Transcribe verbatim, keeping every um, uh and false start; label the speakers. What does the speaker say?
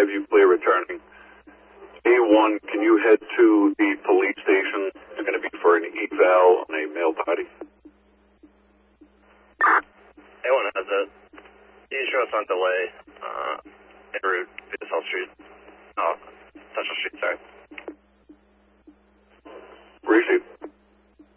Speaker 1: have you clear returning. A one, can you head to the police station? It's going to be for an eval on a male body.
Speaker 2: A one has it. Can you show us on delay, uh, en route to South Street? Oh, Central Street, sorry.
Speaker 1: Appreciate it.